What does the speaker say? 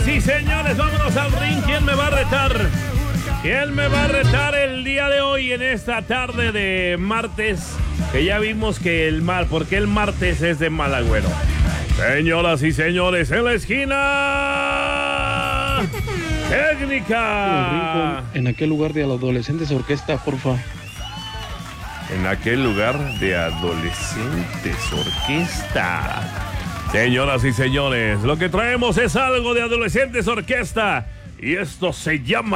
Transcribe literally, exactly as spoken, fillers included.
y señores, vámonos al ring. ¿Quién me va a retar? ¿Quién me va a retar el día de hoy en esta tarde de martes? Que ya vimos que el mal, porque el martes es de mal agüero. Señoras y señores, en la esquina técnica. En aquel lugar de adolescentes orquesta, porfa. En aquel lugar de adolescentes orquesta. Señoras y señores, lo que traemos es algo de adolescentes orquesta. Y esto se llama